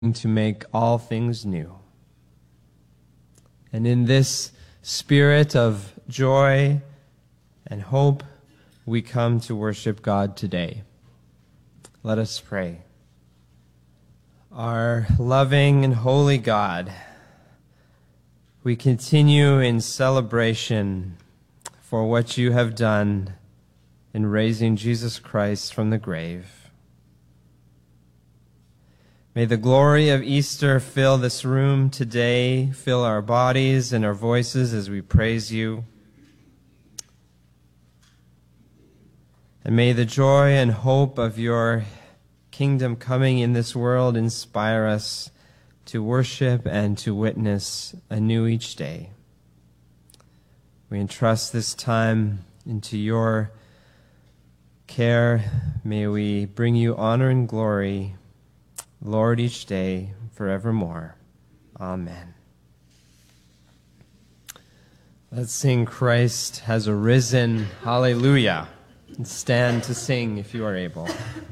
to make all things new. And in this spirit of joy and hope, we come to worship God today. Let us pray. Our loving and holy God, we continue in celebration for what you have done in raising Jesus Christ from the grave. May the glory of Easter fill this room today, fill our bodies and our voices as we praise you. And may the joy and hope of your kingdom coming in this world inspire us to worship and to witness anew each day. We entrust this time into your care. May we bring you honor and glory, Lord, each day, forevermore. Amen. Let's sing Christ has arisen. Hallelujah. And stand to sing if you are able.